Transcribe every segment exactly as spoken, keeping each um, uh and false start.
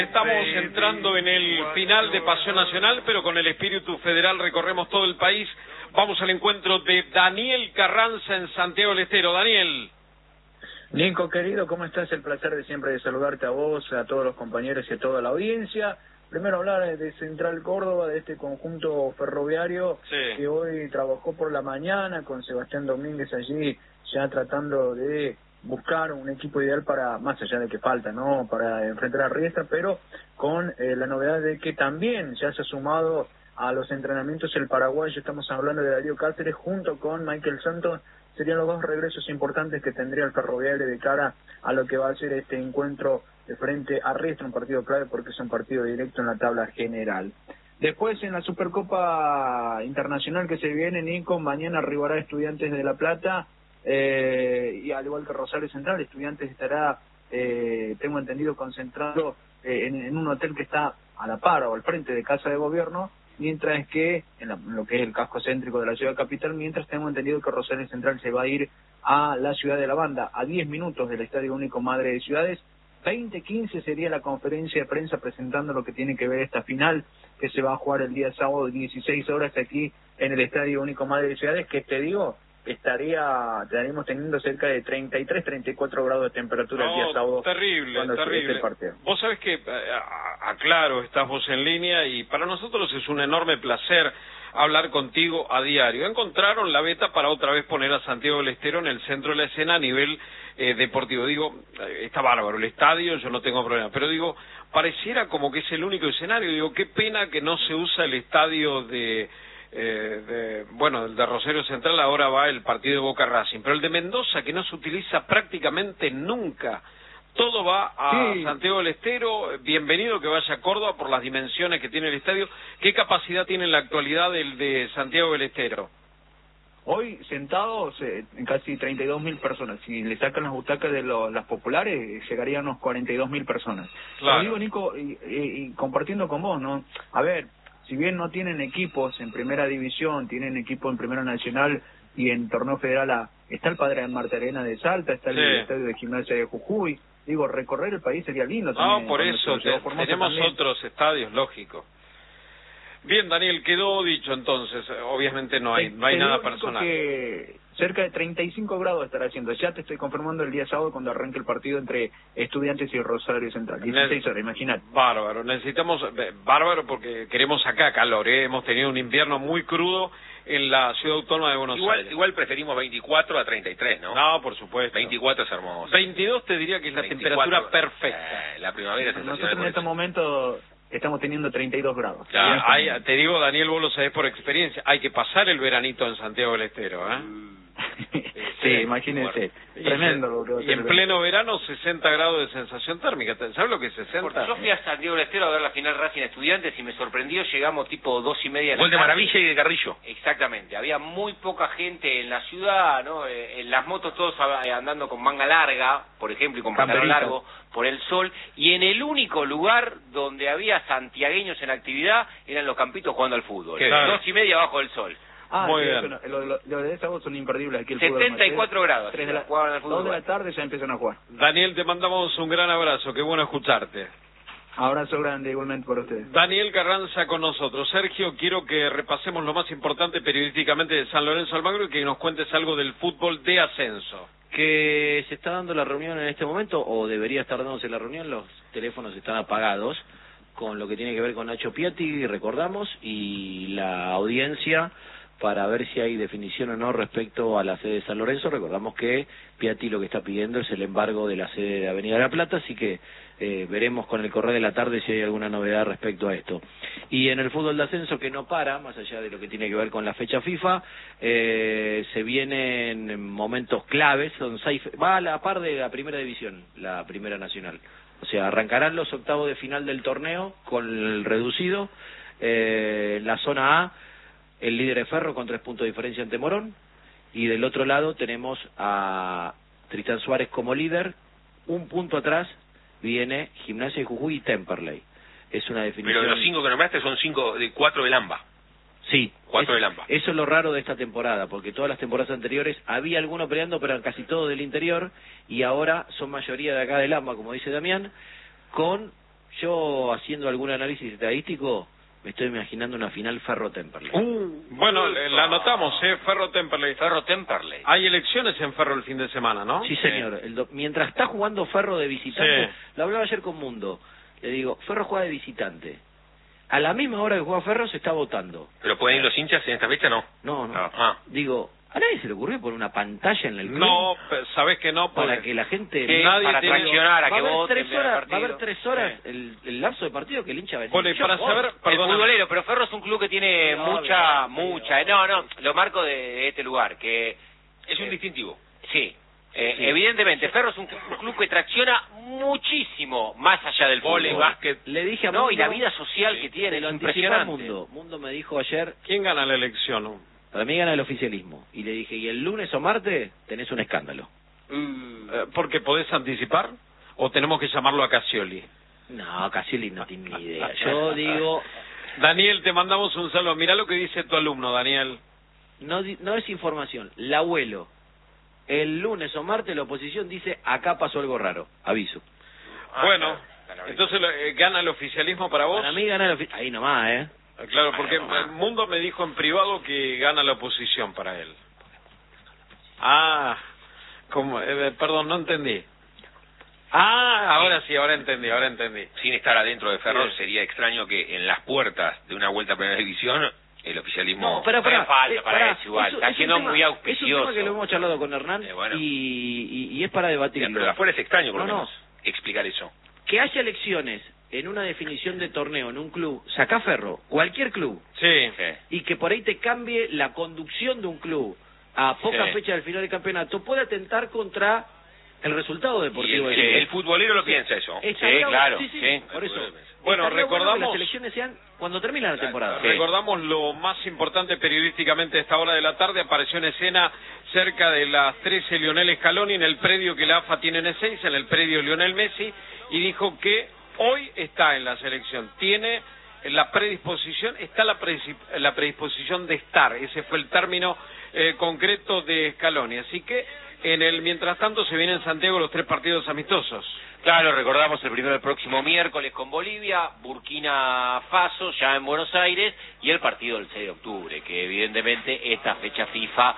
Estamos entrando en el final de Paseo Nacional, pero con el espíritu federal recorremos todo el país. Vamos al encuentro de Daniel Carranza en Santiago del Estero. Daniel. Nico, querido, ¿cómo estás? El placer de siempre de saludarte a vos, a todos los compañeros y a toda la audiencia. Primero hablar de Central Córdoba, de este conjunto ferroviario sí. que hoy trabajó por la mañana con Sebastián Domínguez allí, ya tratando de buscar un equipo ideal para, más allá de que falta, ¿no?, para enfrentar a Riestra, pero con eh, la novedad de que también ya se ha sumado a los entrenamientos el paraguayo. Estamos hablando de Darío Cáceres junto con Michael Santos. Serían los dos regresos importantes que tendría el ferroviario de cara a lo que va a ser este encuentro de frente a Riestra, un partido clave porque es un partido directo en la tabla general. Después en la Supercopa Internacional que se viene, Nico, mañana arribará Estudiantes de La Plata, eh, y al igual que Rosario Central, Estudiantes estará, eh, tengo entendido, concentrado eh, en, en un hotel que está a la par o al frente de Casa de Gobierno, mientras que en, la, en lo que es el casco céntrico de la ciudad capital, mientras tengo entendido que Rosario Central se va a ir a la ciudad de La Banda, a diez minutos del Estadio Único Madre de Ciudades. veinte quince sería la conferencia de prensa presentando lo que tiene que ver esta final que se va a jugar el día sábado dieciséis horas aquí en el Estadio Único Madre de Ciudades, que te digo, estaría estaríamos teniendo cerca de treinta y tres, treinta y cuatro grados de temperatura no, el día sábado. Terrible, cuando terrible. el partido. Vos sabés que, aclaro, estás vos en línea y para nosotros es un enorme placer hablar contigo a diario. Encontraron la beta para otra vez poner a Santiago del Estero en el centro de la escena a nivel eh, deportivo. Digo, eh, está bárbaro el estadio, yo no tengo problema, pero digo, pareciera como que es el único escenario. Digo, qué pena que no se usa el estadio de... Eh, de, bueno, el de Rosario Central, ahora va el partido de Boca Racing, pero el de Mendoza, que no se utiliza prácticamente nunca, todo va a sí. Santiago del Estero. Bienvenido que vaya a Córdoba por las dimensiones que tiene el estadio. ¿Qué capacidad tiene en la actualidad el de Santiago del Estero? Hoy sentados eh, casi treinta y dos mil personas. Si le sacan las butacas de lo, las populares, llegarían unos cuarenta y dos mil personas. Claro. Lo digo, Nico, y, y, y compartiendo con vos, ¿no? A ver, si bien no tienen equipos en primera división, tienen equipo en primera nacional y en torneo federal, a, está el Padre de Marta Arena de Salta, está el sí. estadio de Gimnasia de Jujuy. Digo, recorrer el país sería lindo también. No, por eso, te, tenemos también. Otros estadios, lógico. Bien, Daniel, quedó dicho entonces, obviamente no hay, no hay nada personal. Que cerca de treinta y cinco grados estará haciendo, ya te estoy confirmando el día sábado cuando arranque el partido entre Estudiantes y Rosario Central, dieciséis horas, imagínate. Bárbaro, necesitamos, bárbaro porque queremos acá calor, ¿eh? Hemos tenido un invierno muy crudo en la ciudad autónoma de Buenos igual, Aires. Igual preferimos veinticuatro a treinta y tres, ¿no? No, por supuesto. veinticuatro es hermoso. veintidós te diría que es la veinticuatro, temperatura perfecta. Eh, la primavera es sensacional. Nosotros en este momento estamos teniendo treinta y dos grados. Ya, hay, te digo, Daniel, vos lo sabés por experiencia, hay que pasar el veranito en Santiago del Estero, ¿eh? sí, sí, imagínense, bueno, tremendo y, lo que va a y ser en pleno verano sesenta grados de sensación térmica. ¿Sabes lo que es sesenta? Porque yo fui a Santiago del Estero a ver la final Racing Estudiantes y me sorprendió, llegamos tipo dos y media de la Gol de tarde. Maravilla y de Carrillo. Exactamente, había muy poca gente en la ciudad, ¿no? En las motos todos andando con manga larga, por ejemplo, y con pantalón largo por el sol, y en el único lugar donde había santiagueños en actividad eran los campitos jugando al fútbol. Claro. Dos y media bajo del sol. Ah, muy sí, bien. Eso, lo, lo, lo de sábado son imperdibles aquí el setenta y cuatro fútbol, grados. tres de la, jugaban al fútbol. dos de la tarde ya empiezan a jugar. Daniel, te mandamos un gran abrazo, qué bueno escucharte. Abrazo grande igualmente por ustedes. Daniel Carranza con nosotros. Sergio, quiero que repasemos lo más importante periodísticamente de San Lorenzo Almagro y que nos cuentes algo del fútbol de ascenso. Que se está dando la reunión en este momento, o debería estar dándose la reunión, los teléfonos están apagados, con lo que tiene que ver con Nacho Piatti, recordamos, y la audiencia para ver si hay definición o no respecto a la sede de San Lorenzo. Recordamos que Piatti lo que está pidiendo es el embargo de la sede de Avenida de la Plata, así que eh, veremos con el correr de la tarde si hay alguna novedad respecto a esto. Y en el fútbol de ascenso, que no para, más allá de lo que tiene que ver con la fecha FIFA, eh, se vienen momentos claves, son seis, va a la par de la primera división, la primera nacional. O sea, arrancarán los octavos de final del torneo con el reducido, eh, en la zona A, el líder es Ferro con tres puntos de diferencia ante Morón, y del otro lado tenemos a Tristán Suárez como líder, un punto atrás viene Gimnasia de Jujuy y Temperley. Es una definición... Pero de los cinco que nombraste son cinco, de cuatro del AMBA. Sí. Cuatro es, del AMBA. Eso es lo raro de esta temporada, porque todas las temporadas anteriores había alguno peleando, pero eran casi todos del interior, y ahora son mayoría de acá del AMBA, como dice Damián, con Yo, haciendo algún análisis estadístico, me estoy imaginando una final Ferro-Temperley. Uh, bueno, uh, la anotamos, ¿eh? Ferro-Temperley. Ferro-Temperley. Hay elecciones en Ferro el fin de semana, ¿no? Sí, señor. El do... Mientras está jugando Ferro de visitante, sí. Lo hablaba ayer con Mundo, le digo, Ferro juega de visitante. A la misma hora que juega Ferro se está votando. ¿Pero pueden ir los hinchas en esta fecha? No. No, no. Ah. Ah. Digo, ¿a nadie se le ocurrió poner una pantalla en el club? No, sabés que no. Para porque... que la gente... Sí, nadie para tiene... traccionar a que voten. Tres horas, va a haber tres horas sí. el, el lapso de partido que el hincha va a decir. Bueno, y para saber... El Perdóname. futbolero, pero Ferro es un club que tiene No, mucha, no, mucha... No, no, lo marco de, de este lugar, que... Es un eh, distintivo. Sí. Eh, Sí. Evidentemente, Ferro es un club que tracciona muchísimo más allá del Vóley, fútbol. básquet. Le dije a No, Mundo, y la vida social que tiene, te es lo anticipé al impresionante. Mundo. Mundo me dijo ayer, ¿Quién gana la elección? para mí gana el oficialismo. Y le dije, y el lunes o martes tenés un escándalo. Mm. Eh, ¿Porque podés anticipar? ¿O tenemos que llamarlo a Cassioli? No, Cassioli no tiene ni idea. Yo digo, Daniel, te mandamos un saludo. Mirá lo que dice tu alumno, Daniel. no, di- no es información, el abuelo. El lunes o martes la oposición dice, acá pasó algo raro, aviso. Ah, Bueno, claro. entonces eh, ¿gana el oficialismo para vos? Para mí gana el oficialismo. Ahí nomás, ¿eh? Eh, Claro, porque Ay, no, el Mundo me dijo en privado que gana la oposición para él. Ah, como, eh, perdón, no entendí. Ah, ahora sí, ahora entendí, ahora entendí. Sin estar adentro de Ferro, Sí. sería extraño que en las puertas de una vuelta a primera división el oficialismo... No, pero Todavía para, falta para eso igual, está un siendo tema- muy Es un auspicioso. tema que lo hemos charlado con Hernán Eh, bueno. y, y, y es para debatirlo. Pero de afuera es extraño, por lo No, no. menos, explicar eso. Que haya elecciones en una definición de torneo en un club, saca Ferro, cualquier club, Sí. Sí. y que por ahí te cambie la conducción de un club a poca Sí. fecha del final del campeonato, puede atentar contra el resultado Y deportivo el, del club. el futbolero lo piensa eso. Estaría- Sí, claro, sí, sí, sí. por eso. Bueno, Estaría recordamos- que las elecciones sean cuando termina la temporada. Sí. Recordamos lo más importante periodísticamente a esta hora de la tarde. Apareció en escena cerca de las trece Lionel Scaloni en el predio que la A F A tiene en Ezeiza, en el predio Lionel Messi, y dijo que hoy está en la selección. Tiene la predisposición, está la, predis- la predisposición de estar. Ese fue el término eh, concreto de Scaloni. Así que en el mientras tanto se vienen en Santiago los tres partidos amistosos. Claro, recordamos el primero el próximo miércoles con Bolivia, Burkina Faso ya en Buenos Aires y el partido del seis de octubre, que evidentemente esta fecha FIFA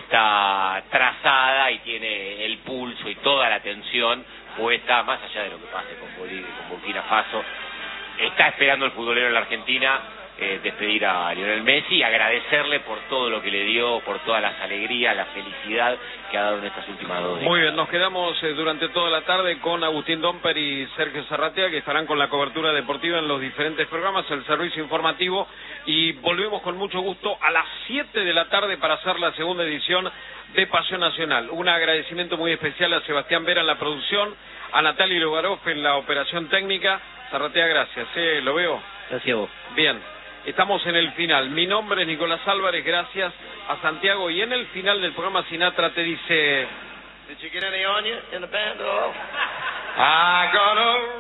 está trazada y tiene el pulso y toda la atención puesta, más allá de lo que pase con Bolivia y con Burkina Faso. Está esperando el futbolero en la Argentina eh, despedir a Lionel Messi y agradecerle por todo lo que le dio, por todas las alegrías, la felicidad que ha dado en estas últimas dos décadas. Muy bien, nos quedamos eh, durante toda la tarde con Agustín Domper y Sergio Zarratea, que estarán con la cobertura deportiva en los diferentes programas, el servicio informativo, y volvemos con mucho gusto a las siete de la tarde para hacer la segunda edición de Pasión Nacional. Un agradecimiento muy especial a Sebastián Vera en la producción, a Natalia Logarov en la operación técnica. Zarratea, gracias, ¿eh? Lo veo. Gracias a vos. Bien, estamos en el final. Mi nombre es Nicolás Álvarez, gracias a Santiago. Y en el final del programa Sinatra te dice... Did you get any on you in the band? Oh. I gonna